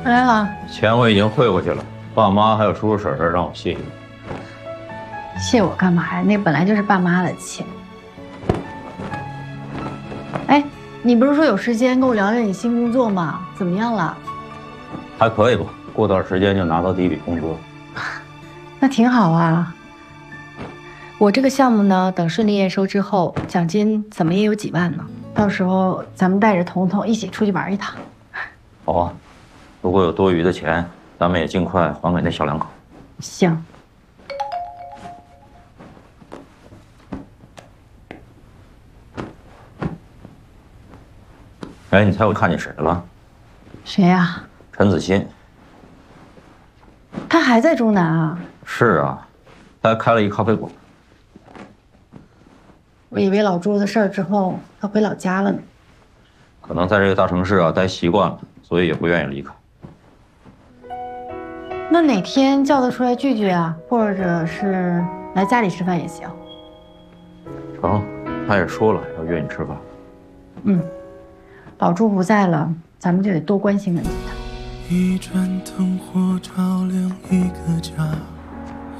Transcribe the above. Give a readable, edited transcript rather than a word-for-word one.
回来了。 钱我已经汇过去了，爸妈还有叔叔婶婶让我谢谢你。 谢我干嘛呀？那本来就是爸妈的钱。哎，你不是说有时间跟我聊聊你新工作吗？怎么样了？ 还可以吧，过段时间就拿到第一笔工资。 那挺好啊。我这个项目呢，等顺利验收之后，奖金怎么也有几万呢。到时候咱们带着彤彤一起出去玩一趟。 好啊，如果有多余的钱，咱们也尽快还给那小两口。 行。 哎，你猜我看见谁了？ 谁呀？ 陈子欣。 他还在中南啊？ 是啊，他还开了一咖啡馆。 我以为老朱的事儿之后，他回老家了呢。 可能在这个大城市啊待习惯了，所以也不愿意离开。 那哪天叫他出来聚聚啊，或者是来家里吃饭也行。 成，他也说了要约你吃饭。 嗯，老朱不在了，咱们就得多关心问题他。 一盏灯火照亮一个家。